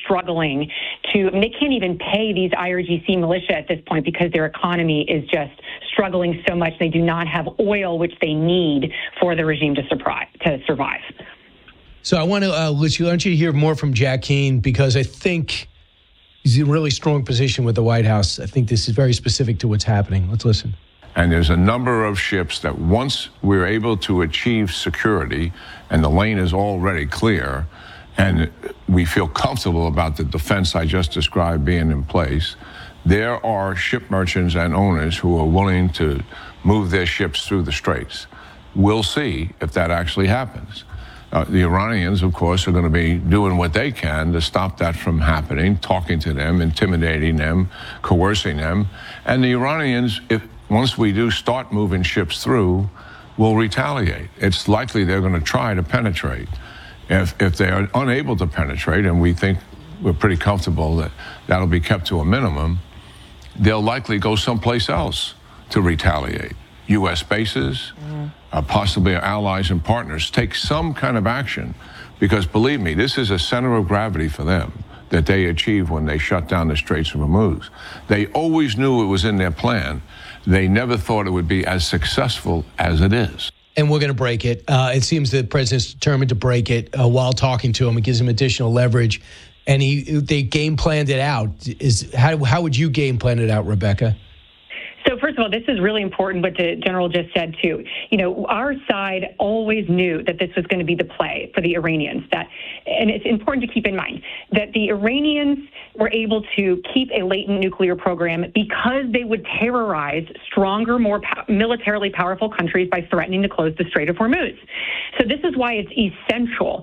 struggling to, I mean, they can't even pay these IRGC militia at this point because their economy is just struggling so much. They do not have oil, which they need for the regime to survive. So I want to let you hear more from Jack Keane, because I think he's in a really strong position with the White House. I think this is very specific to what's happening. Let's listen. And there's a number of ships that once we're able to achieve security and the lane is already clear and we feel comfortable about the defense I just described being in place, there are ship merchants and owners who are willing to move their ships through the straits. We'll see if that actually happens. The Iranians, of course, are going to be doing what they can to stop that from happening, talking to them, intimidating them, coercing them. And the Iranians, once we do start moving ships through, will retaliate. It's likely they're going to try to penetrate. If they are unable to penetrate, and we think we're pretty comfortable that that'll be kept to a minimum, they'll likely go someplace else to retaliate. U.S. bases, possibly our allies and partners, take some kind of action, because believe me, this is a center of gravity for them that they achieved when they shut down the Straits of Hormuz. They always knew it was in their plan. They never thought it would be as successful as it is. And we're going to break it. It seems the president's determined to break it while talking to him. It gives him additional leverage. And they game planned it out. How would you game plan it out, Rebecca? So first of all, this is really important what the general just said, too. You know, our side always knew that this was going to be the play for the Iranians. And it's important to keep in mind that the Iranians were able to keep a latent nuclear program because they would terrorize stronger, more militarily powerful countries by threatening to close the Strait of Hormuz. So this is why it's essential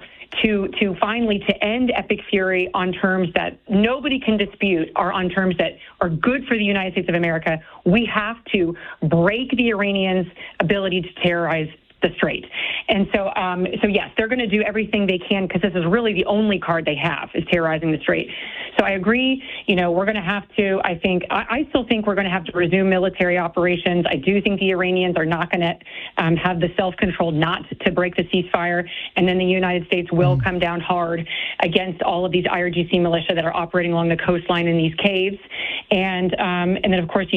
to finally to end Epic Fury on terms that nobody can dispute, or on terms that are good for the United States of America. We have to break the Iranians' ability to terrorize the Strait. And so yes, they're going to do everything they can, because this is really the only card they have, is terrorizing the Strait. So I agree, you know, we're going to have to, I still think we're going to have to resume military operations. I do think the Iranians are not going to have the self-control not to break the ceasefire. And then the United States will come down hard against all of these IRGC militia that are operating along the coastline in these caves. And then, of course, we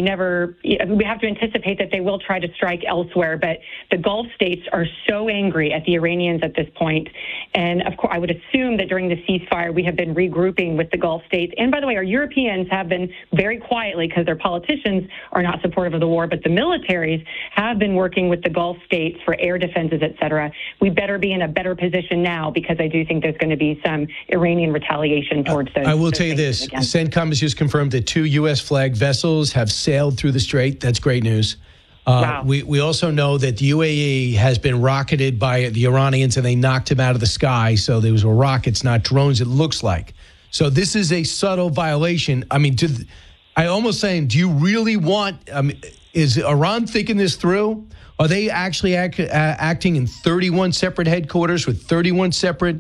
have to anticipate that they will try to strike elsewhere. But the Gulf states are so angry at the Iranians at this point. And, of course, I would assume that during the ceasefire, we have been regrouping with the Gulf states. And, by the way, our Europeans have been very quietly, because their politicians are not supportive of the war, but the militaries have been working with the Gulf states for air defenses, et cetera. We better be in a better position now, because I do think there's going to be some Iranian retaliation towards those. I will tell you this. CENTCOM has just confirmed that 2 U.S. flagged vessels have sailed through the Strait. That's great news. Wow. We also know that the UAE has been rocketed by the Iranians, and they knocked him out of the sky. So those were rockets, not drones, it looks like. So this is a subtle violation. I mean, I almost saying, do you really want, is Iran thinking this through? Are they actually acting in 31 separate headquarters with 31 separate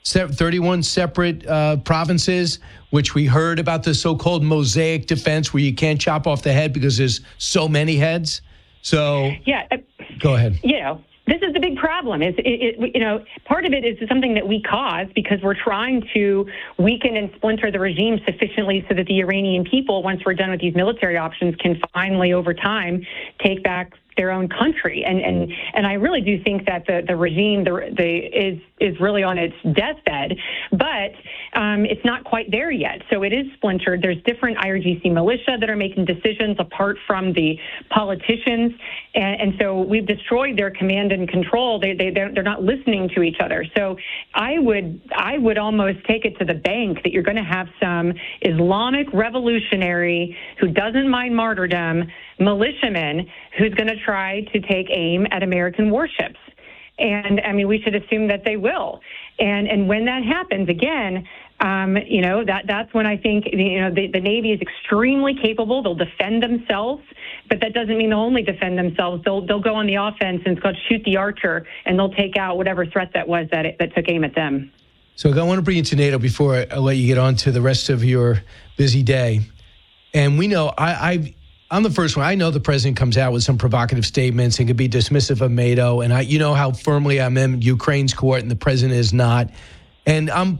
provinces, which we heard about the so-called mosaic defense, where you can't chop off the head because there's so many heads? So, yeah, go ahead. You know, this is the big problem. Part of it is something that we caused, because we're trying to weaken and splinter the regime sufficiently so that the Iranian people, once we're done with these military options, can finally, over time, take back their own country. And I really do think that the regime is really on its deathbed, but it's not quite there yet. So it is splintered. There's different IRGC militia that are making decisions apart from the politicians, and so we've destroyed their command and control. They're not listening to each other. So I would almost take it to the bank that you're going to have some Islamic revolutionary who doesn't mind martyrdom militiaman who's going to try to take aim at American warships. And I mean, we should assume that they will. And when that happens, again, that's when I think, the Navy is extremely capable. They'll defend themselves, but that doesn't mean they'll only defend themselves. They'll go on the offense, and it's called shoot the archer, and they'll take out whatever threat that was that took aim at them. So I want to bring you to NATO before I let you get on to the rest of your busy day. And we know, I'm the first one. I know the president comes out with some provocative statements and could be dismissive of NATO. And you know how firmly I'm in Ukraine's court, and the president is not. And I'm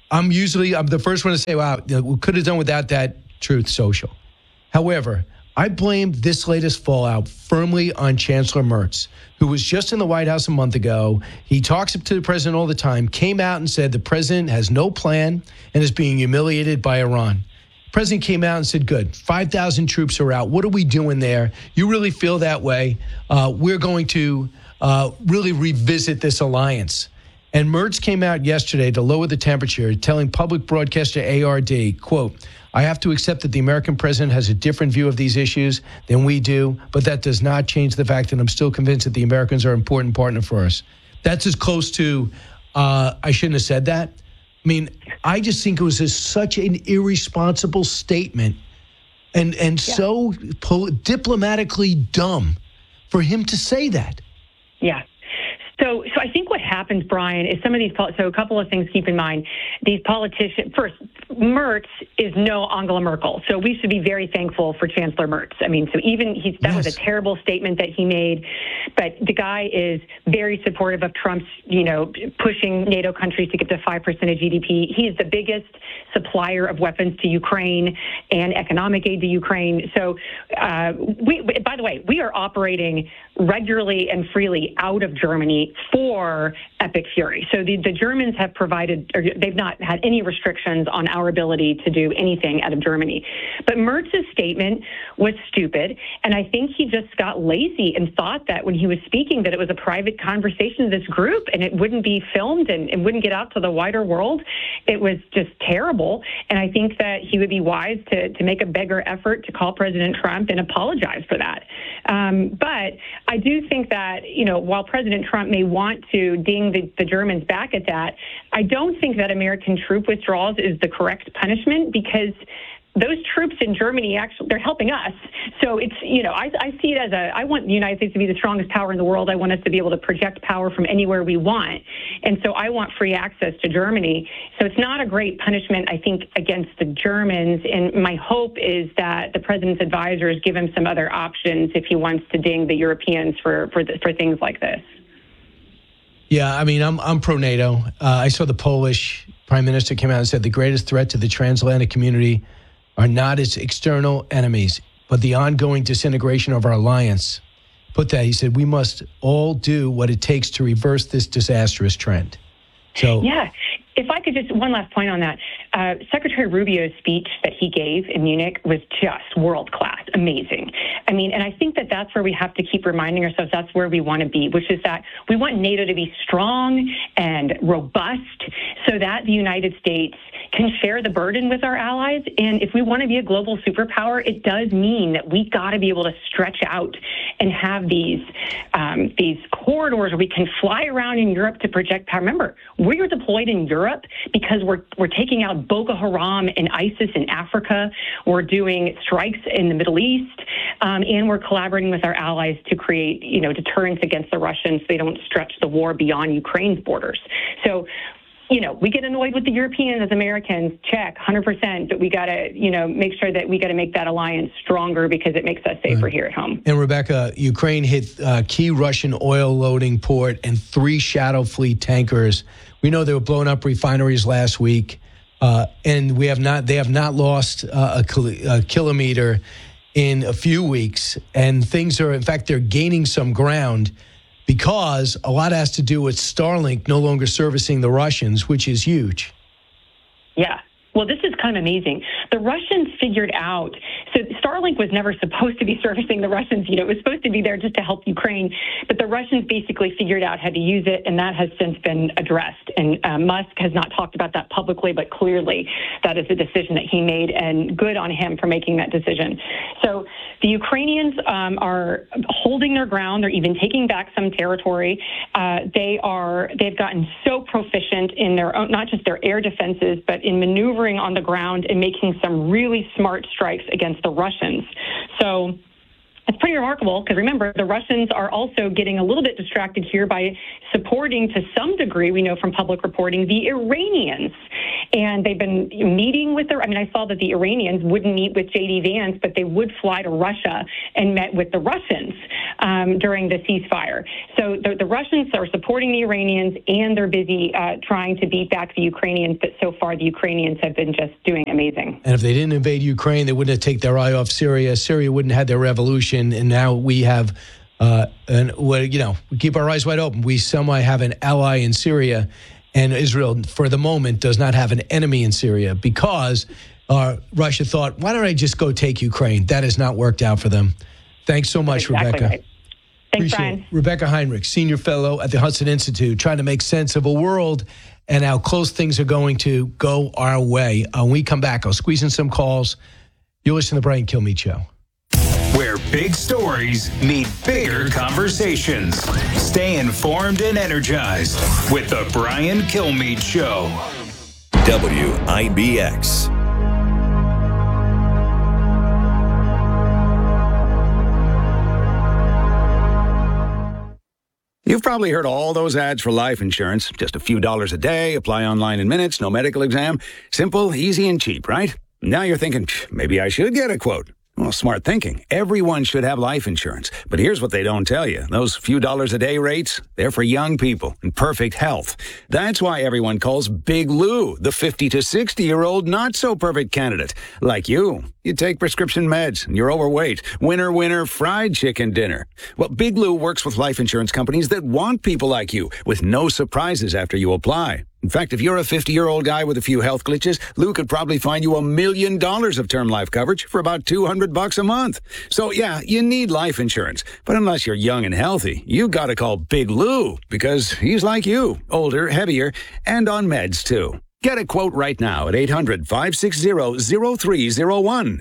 I'm the first one to say, wow, we could have done without that Truth Social. However, I blame this latest fallout firmly on Chancellor Merz, who was just in the White House a month ago. He talks to the president all the time, came out and said the president has no plan and is being humiliated by Iran. The president came out and said, good, 5,000 troops are out. What are we doing there? You really feel that way? We're going to really revisit this alliance. And Merz came out yesterday to lower the temperature, telling public broadcaster ARD, quote, I have to accept that the American president has a different view of these issues than we do, but that does not change the fact that I'm still convinced that the Americans are an important partner for us. That's as close to, I shouldn't have said that. I mean, I just think it was such an irresponsible statement and so diplomatically dumb for him to say that. Yeah. So I think what happens, Brian, is some of these, so a couple of things to keep in mind. These politicians, first, Merz is no Angela Merkel. So we should be very thankful for Chancellor Merz. I mean, so even that was a terrible statement that he made, but the guy is very supportive of Trump's, pushing NATO countries to get to 5% of GDP. He is the biggest supplier of weapons to Ukraine and economic aid to Ukraine. So by the way, we are operating regularly and freely out of Germany for Epic Fury. So the Germans have provided, or they've not had any restrictions on our ability to do anything out of Germany. But Merz's statement was stupid, and I think he just got lazy and thought that when he was speaking that it was a private conversation of this group and it wouldn't be filmed and it wouldn't get out to the wider world. It was just terrible, and I think that he would be wise to make a bigger effort to call President Trump and apologize for that. But I do think that, while President Trump may want to ding the Germans back at that, I don't think that American troop withdrawals is the correct punishment, because those troops in Germany, actually, they're helping us. So it's, I see it as I want the United States to be the strongest power in the world. I want us to be able to project power from anywhere we want. And so I want free access to Germany. So it's not a great punishment, I think, against the Germans. And my hope is that the president's advisors give him some other options if he wants to ding the Europeans for things like this. Yeah, I mean, I'm pro-NATO. I saw the Polish prime minister came out and said the greatest threat to the transatlantic community are not its external enemies, but the ongoing disintegration of our alliance. He said, we must all do what it takes to reverse this disastrous trend. So, yeah, if I could just, one last point on that. Secretary Rubio's speech that he gave in Munich was just world-class, amazing. I mean, and I think that that's where we have to keep reminding ourselves that's where we want to be, which is that we want NATO to be strong and robust so that the United States can share the burden with our allies. And if we want to be a global superpower, it does mean that we got to be able to stretch out and have these corridors where we can fly around in Europe to project power. Remember, we're deployed in Europe because we're taking out Boko Haram and ISIS in Africa. We're doing strikes in the Middle East, and we're collaborating with our allies to create, deterrence against the Russians so they don't stretch the war beyond Ukraine's borders. So, we get annoyed with the Europeans as Americans, check, 100%, but we got to, make sure that we got to make that alliance stronger because it makes us safer here at home. And Rebecca, Ukraine hit key Russian oil loading port and 3 Shadow Fleet tankers. We know they were blowing up refineries last week, and they have not lost a kilometer in a few weeks, and things are, in fact, they're gaining some ground, because a lot has to do with Starlink no longer servicing the Russians, which is huge. Yeah. Well, this is kind of amazing. The Russians figured out, so Starlink was never supposed to be servicing the Russians. It was supposed to be there just to help Ukraine. But the Russians basically figured out how to use it, and that has since been addressed. And Musk has not talked about that publicly, but clearly that is a decision that he made, and good on him for making that decision. So the Ukrainians are holding their ground. They're even taking back some territory. They've gotten so proficient in their own, not just their air defenses, but in maneuvering on the ground and making some really smart strikes against the Russians. So It's pretty remarkable because remember, the Russians are also getting a little bit distracted here by supporting, to some degree, we know from public reporting, the Iranians. And they've been meeting with I saw that the Iranians wouldn't meet with J.D. Vance, but they would fly to Russia and met with the Russians during the ceasefire. So the Russians are supporting the Iranians, and they're busy trying to beat back the Ukrainians. But so far, the Ukrainians have been just doing amazing. And if they didn't invade Ukraine, they wouldn't have taken their eye off Syria. Syria wouldn't have their revolution. And now we have, we keep our eyes wide open. We somehow have an ally in Syria, and Israel, for the moment, does not have an enemy in Syria because Russia thought, why don't I just go take Ukraine? That has not worked out for them. Thanks so much, exactly Rebecca. Right. Thanks, Brian. Rebecca Heinrich, Senior Fellow at the Hudson Institute, trying to make sense of a world and how close things are going to go our way. When we come back, I'll squeeze in some calls. You'll listen to the Brian Kilmeade Show. Where big stories meet bigger conversations. Stay informed and energized with the Brian Kilmeade Show. WIBX. You've probably heard all those ads for life insurance. Just a few dollars a day, apply online in minutes, no medical exam. Simple, easy, and cheap, right? Now you're thinking, maybe I should get a quote. Well, smart thinking. Everyone should have life insurance. But here's what they don't tell you. Those few dollars a day rates, they're for young people in perfect health. That's why everyone calls Big Lou the 50 to 60-year-old not-so-perfect candidate. Like you. You take prescription meds, and you're overweight. Winner, winner, fried chicken dinner. Well, Big Lou works with life insurance companies that want people like you, with no surprises after you apply. In fact, if you're a 50-year-old guy with a few health glitches, Lou could probably find you $1 million of term life coverage for about $200 a month. So, yeah, you need life insurance. But unless you're young and healthy, you got to call Big Lou, because he's like you, older, heavier, and on meds, too. Get a quote right now at 800-560-0301,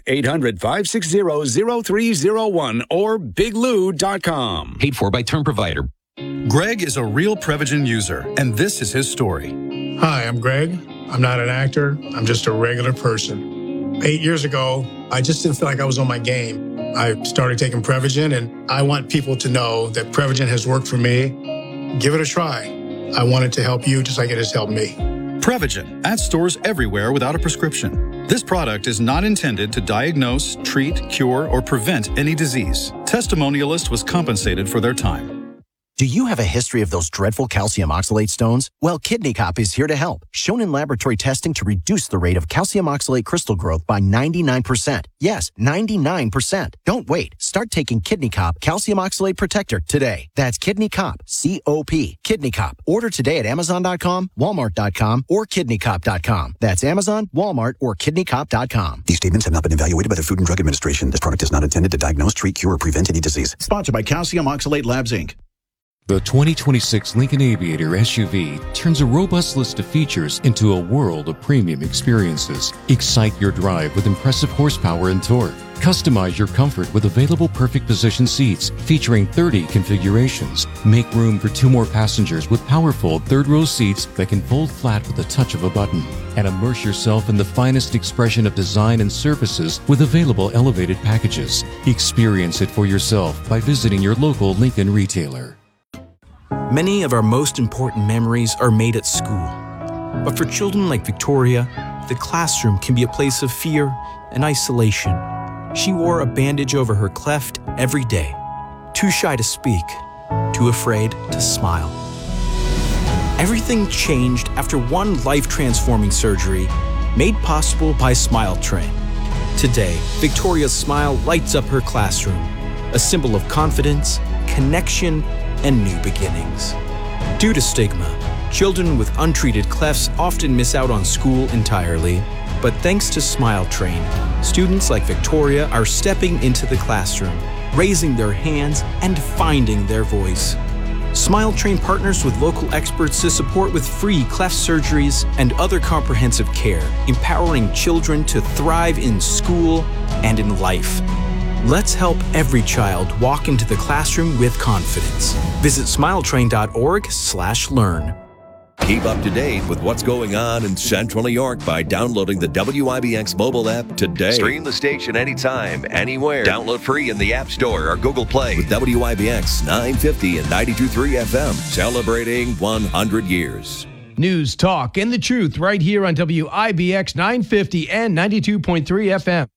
800-560-0301, or biglou.com. Paid for by Term Provider. Greg is a real Prevagen user, and this is his story. Hi, I'm Greg. I'm not an actor. I'm just a regular person. 8 years ago, I just didn't feel like I was on my game. I started taking Prevagen, and I want people to know that Prevagen has worked for me. Give it a try. I want it to help you just like it has helped me. Prevagen, at stores everywhere without a prescription. This product is not intended to diagnose, treat, cure, or prevent any disease. Testimonialist was compensated for their time. Do you have a history of those dreadful calcium oxalate stones? Well, Kidney Cop is here to help. Shown in laboratory testing to reduce the rate of calcium oxalate crystal growth by 99%. Yes, 99%. Don't wait. Start taking Kidney Cop Calcium Oxalate Protector today. That's Kidney Cop, C-O-P. Kidney Cop. Order today at Amazon.com, Walmart.com, or KidneyCop.com. That's Amazon, Walmart, or KidneyCop.com. These statements have not been evaluated by the Food and Drug Administration. This product is not intended to diagnose, treat, cure, or prevent any disease. Sponsored by Calcium Oxalate Labs, Inc. The 2026 Lincoln Aviator SUV turns a robust list of features into a world of premium experiences. Excite your drive with impressive horsepower and torque. Customize your comfort with available perfect position seats featuring 30 configurations. Make room for 2 more passengers with powerful third-row seats that can fold flat with the touch of a button. And immerse yourself in the finest expression of design and services with available elevated packages. Experience it for yourself by visiting your local Lincoln retailer. Many of our most important memories are made at school. But for children like Victoria, the classroom can be a place of fear and isolation. She wore a bandage over her cleft every day, too shy to speak, too afraid to smile. Everything changed after one life-transforming surgery made possible by Smile Train. Today, Victoria's smile lights up her classroom, a symbol of confidence, connection, and new beginnings. Due to stigma, children with untreated clefts often miss out on school entirely. But thanks to Smile Train, students like Victoria are stepping into the classroom, raising their hands, and finding their voice. Smile Train partners with local experts to support with free cleft surgeries and other comprehensive care, empowering children to thrive in school and in life. Let's help every child walk into the classroom with confidence. Visit smiletrain.org/learn. Keep up to date with what's going on in Central New York by downloading the WIBX mobile app today. Stream the station anytime, anywhere. Download free in the App Store or Google Play with WIBX 950 and 92.3 FM, celebrating 100 years. News, talk, and the truth right here on WIBX 950 and 92.3 FM.